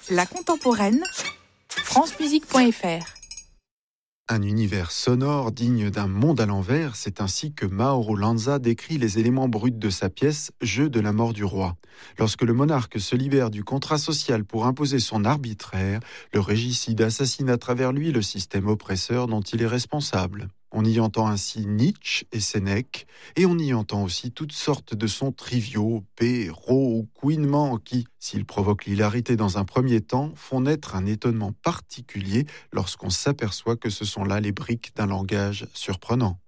La contemporaine, francemusique.fr. Un univers sonore digne d'un monde à l'envers, c'est ainsi que Mauro Lanza décrit les éléments bruts de sa pièce « Jeu de la mort du roi ». Lorsque le monarque se libère du contrat social pour imposer son arbitraire, le régicide assassine à travers lui le système oppresseur dont il est responsable. On y entend ainsi Nietzsche et Sénèque, et on y entend aussi toutes sortes de sons triviaux, paix, rots ou couinements qui, s'ils provoquent l'hilarité dans un premier temps, font naître un étonnement particulier lorsqu'on s'aperçoit que ce sont là les briques d'un langage surprenant.